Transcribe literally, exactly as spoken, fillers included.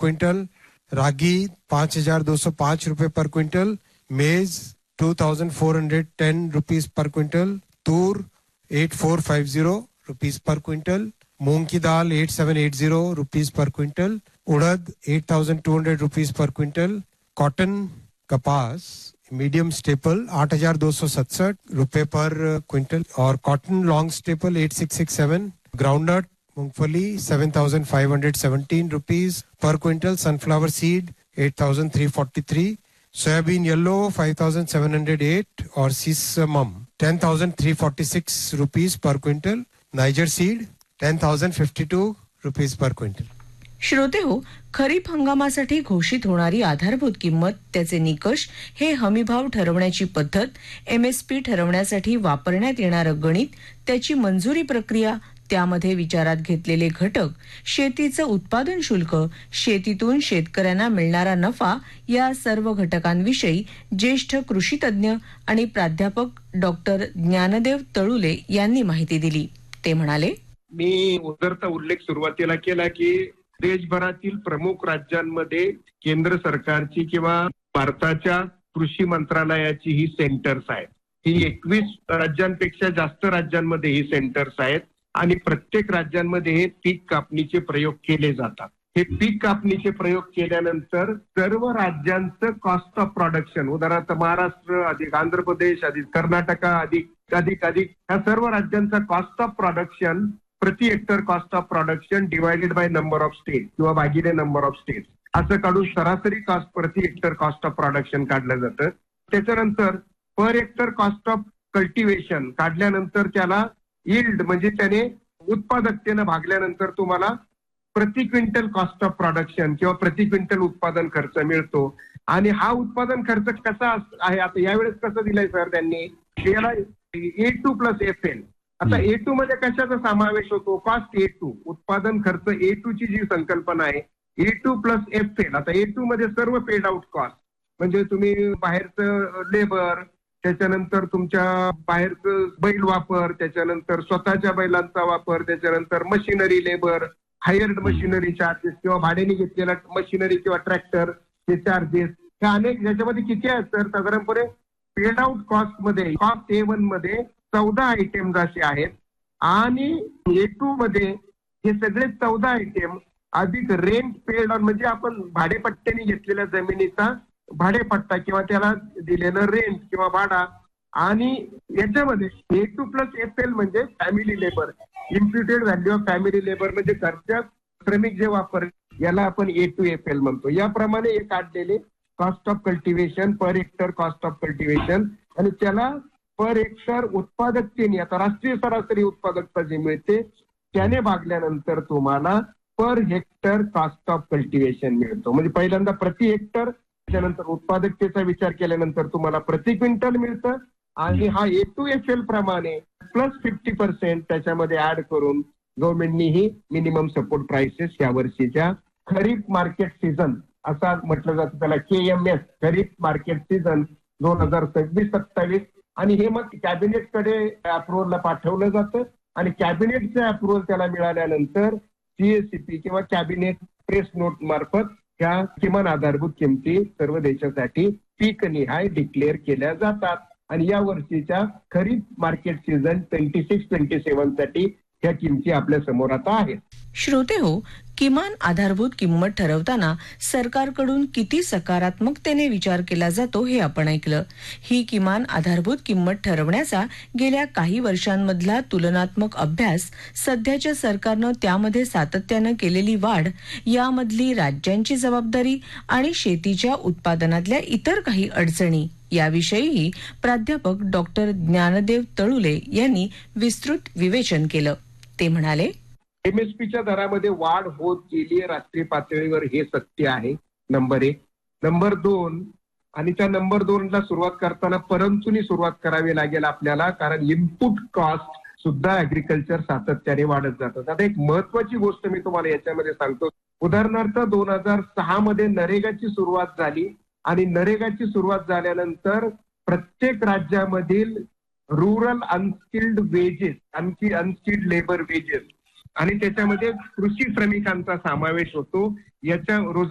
Quintal, रागी पाँच हजार दो सौ पाँच रुपए पर क्विंटल, मेज two thousand four hundred ten rupees पर क्विंटल, तूर eight four five Ziro rupees पर क्विंटल, मूंग की दाल एट सेवन एट जीरो रुपीस पर क्विंटल, उड़द eight thousand two hundred rupees पर क्विंटल, कॉटन कपास मीडियम स्टेपल आठ हजार दो सौ सड़सठ रुपए पर क्विंटल और cotton long staple eight six six सेवन, groundnut मूंगफली सेवन thousand five hundred seventeen rupees पर quintal, sunflower seed eight thousand three forty three, soybean yellow five thousand सेवन hundred eight और सीसमम ten thousand three forty six rupees per quintal, niger seed ten thousand fifty to rupees per quintal. श्रोते हो, खरीप हंगामासाठी घोषित होणारी आधारभूत किंमत, त्याचे निकष, हे हमीभाव ठरवण्याची पद्धत, एमएसपी ठरवण्यासाठी वापरण्यात येणारं गणित, त्याची मंजुरी प्रक्रिया, त्यामध्ये विचारात घेतलेले घटक, शेतीचं उत्पादन शुल्क, शेतीतून शेतकऱ्यांना मिळणारा नफा, या सर्व घटकांविषयी ज्येष्ठ कृषीतज्ञ आणि प्राध्यापक डॉक्टर ज्ञानदेव तळुले यांनी माहिती दिली. ते म्हणाले, मी उदरचा उल्लेख सुरुवातीला केला की देशभरातील प्रमुख राज्यांमध्ये केंद्र सरकारची किंवा भारताच्या कृषी मंत्रालयाची ही सेंटर्स आहेत. ही एकवीस राज्यांपेक्षा जास्त राज्यांमध्ये ही सेंटर्स आहेत आणि प्रत्येक राज्यांमध्ये हे पीक कापणीचे प्रयोग केले जातात. हे पीक कापणीचे प्रयोग केल्यानंतर सर्व राज्यांचं कॉस्ट ऑफ प्रोडक्शन, उदाहरणार्थ महाराष्ट्र अधिक आंध्र प्रदेश अधिक कर्नाटका अधिक अधिक अधिक ह्या सर्व राज्यांचा कॉस्ट ऑफ प्रोडक्शन प्रति hectare cost of production divided by number of state किंवा भागिले नंबर ऑफ स्टेट असं काढून सरासरी कॉस्ट प्रति हेक्टर कॉस्ट ऑफ प्रोडक्शन काढलं जातं. त्याच्यानंतर per hectare cost of cultivation काढल्यानंतर त्याला यील्ड म्हणजे त्याने उत्पादकतेनं भागल्यानंतर तुम्हाला प्रति क्विंटल कॉस्ट ऑफ प्रोडक्शन किंवा प्रति क्विंटल उत्पादन खर्च मिळतो. आणि हा उत्पादन खर्च कसा आहे, आता यावेळेस कसं दिलाय सर त्यांनी, याला ए टू प्लस एफ एल. आता ए टू मध्ये कशाचा समावेश होतो, कॉस्ट ए टू, उत्पादन खर्च ए टू ची जी संकल्पना आहे ए टू प्लस एफ एल. आता ए टू मध्ये सर्व पेड आउट कॉस्ट म्हणजे तुम्ही बाहेरचं लेबर, त्याच्यानंतर तुमच्या बाहेरचं बैल वापर, त्याच्यानंतर स्वतःच्या बैलांचा वापर, त्याच्यानंतर machinery labour, hired machinery charges किंवा भाड्याने घेतलेला मशिनरी किंवा ट्रॅक्टर हे चार्जेस, हे अनेक याच्यामध्ये किती आहेत तर साधारणपणे पेड आउट कॉस्ट मध्ये कॉस्ट ए वन मध्ये चौदा आयटेम असे आहेत आणि ए टू मध्ये हे सगळे चौदा आयटेम अधिक रेंट पेड ऑन म्हणजे आपण भाडेपट्ट्याने घेतलेल्या जमिनीचा भाडेपट्टा किंवा त्याला दिलेलं रेंट किंवा भाडा, आणि याच्यामध्ये ए टू प्लस एफ एल म्हणजे family labour, इम्प्युटेड value of family labour म्हणजे घरच्या श्रमिक जे वापर, याला आपण ए टू एफ एल म्हणतो. याप्रमाणे हे काढलेले cost of cultivation per hectare cost of cultivation आणि त्याला पर हेक्टर उत्पादकतेने, आता राष्ट्रीय सरासरी उत्पादकता जी मिळते त्याने भागल्यानंतर तुम्हाला per hectare cost of cultivation मिळतो. म्हणजे पहिल्यांदा प्रति हेक्टर, त्यानंतर उत्पादकतेचा विचार केल्यानंतर तुम्हाला प्रति क्विंटल मिळतं आणि हा ए टू एफ एल प्रमाणे प्लस फिफ्टी पर्सेंट त्याच्यामध्ये ऍड करून गव्हर्नमेंटनी ही मिनिमम सपोर्ट प्राइसेस या वर्षीच्या खरीप मार्केट सीझन असा म्हटलं जातं त्याला, के एम एस खरीप मार्केट सीझन दोन हजार सव्वीस सत्तावीस, आणि हे मग कॅबिनेटकडे अप्रुव्हलला पाठवलं जातं आणि कॅबिनेटचं अप्रुव्हल त्याला मिळाल्यानंतर सीएसीपी किंवा कॅबिनेट प्रेस नोट मार्फत ह्या किमान आधारभूत किमती सर्व देशासाठी पीक निहाय डिक्लेअर केल्या जातात. आणि या वर्षीच्या खरीप market season twenty six twenty seven साठी ह्या किमती आपल्या समोर आता आहेत. श्रोते हो, किमान आधारभूत किंमत ठरवताना सरकारकडून किती सकारात्मकतेने विचार केला जातो हे आपण ऐकलं. ही किमान आधारभूत किंमत ठरवण्याचा गेल्या काही वर्षांमधला तुलनात्मक अभ्यास, सध्याच्या सरकारनं त्यामध्ये सातत्यानं केलेली वाढ, यामधली राज्यांची जबाबदारी आणि शेतीच्या उत्पादनातल्या इतर काही अडचणी, याविषयीही प्राध्यापक डॉक्टर ज्ञानदेव तळुले यांनी विस्तृत विवेचन केलं. ते म्हणाले, एमएसपीच्या दरामध्ये वाढ होत गेली राष्ट्रीय पातळीवर, हे सत्य आहे. नंबर एक. नंबर दोन, आणि त्या नंबर दोनला सुरुवात करताना परंतुनी सुरुवात करावी लागेल आपल्याला, कारण इनपुट कॉस्ट सुद्धा ऍग्रिकल्चर सातत्याने वाढत जातात. आता एक महत्वाची गोष्ट मी तुम्हाला याच्यामध्ये सांगतो. उदाहरणार्थ दोन हजार सहा मध्ये नरेगाची सुरुवात झाली आणि नरेगाची सुरुवात झाल्यानंतर प्रत्येक राज्यामधील रुरल अनस्किल्ड वेजेस, आणखी अनस्किल्ड लेबर वेजेस आणि त्याच्यामध्ये कृषी श्रमिकांचा समावेश होतो. याच्या रोज